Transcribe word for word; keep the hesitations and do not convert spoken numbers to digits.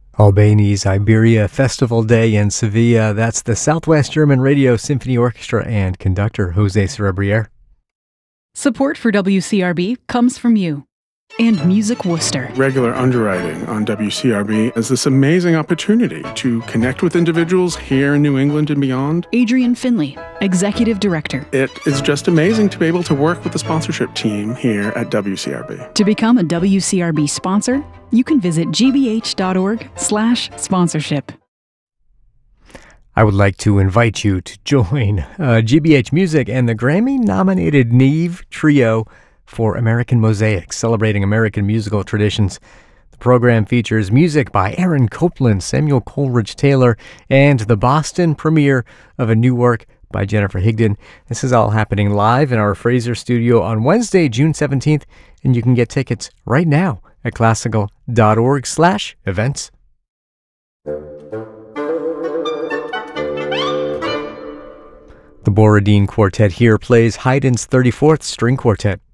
Albani's Iberia Festival Day in Sevilla. That's the Southwest German Radio Symphony Orchestra and conductor Jose Cerebriere. Support for W C R B comes from you and Music Worcester. Regular underwriting on W C R B is this amazing opportunity to connect with individuals here in New England and beyond. Adrian Finley, Executive Director. It is just amazing to be able to work with the sponsorship team here at W C R B. To become a W C R B sponsor, you can visit gbh.org slash sponsorship. I would like to invite you to join uh, G B H Music and the Grammy-nominated Neve Trio for American Mosaics, celebrating American musical traditions. The program features music by Aaron Copland, Samuel Coleridge Taylor, and the Boston premiere of a new work by Jennifer Higdon. This is all happening live in our Fraser studio on Wednesday, June seventeenth, and you can get tickets right now at classical.org slash events. The Borodin Quartet here plays Haydn's thirty-fourth String Quartet.